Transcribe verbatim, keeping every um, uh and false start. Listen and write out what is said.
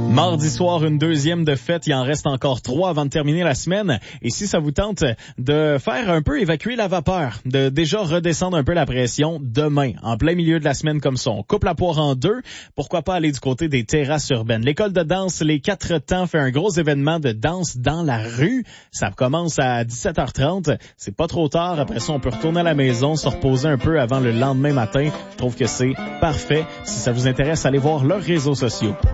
Mardi soir, une deuxième de fête. Il en reste encore trois avant de terminer la semaine. Et si ça vous tente de faire un peu évacuer la vapeur, de déjà redescendre un peu la pression, demain, en plein milieu de la semaine comme ça, on coupe la poire en deux. Pourquoi pas aller du côté des terrasses urbaines? L'école de danse Les Quatre Temps fait un gros événement de danse dans la rue. Ça commence à dix-sept heures trente. C'est pas trop tard. Après ça, on peut retourner à la maison, se reposer un peu avant le lendemain matin. Je trouve que c'est parfait. Si ça vous intéresse, allez voir leurs réseaux sociaux.